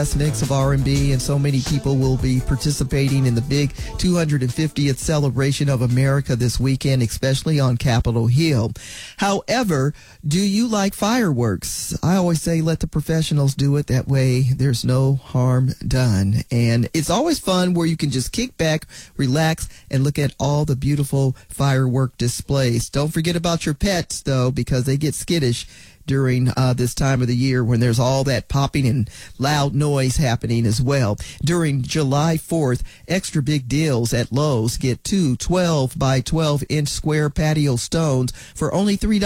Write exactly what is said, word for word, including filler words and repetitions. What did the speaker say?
Mix of R and B, and so many people will be participating in the big two hundred fiftieth celebration of America this weekend, especially on Capitol Hill. However, do you like fireworks? I always say let the professionals do it. That way there's no harm done. And it's always fun where you can just kick back, relax, and look at all the beautiful firework displays. Don't forget about your pets, though, because they get skittish during uh, this time of the year when there's all that popping and loud noise happening as well. During July fourth, extra big deals at Lowe's. Get two twelve by twelve inch square patio stones for only three dollars.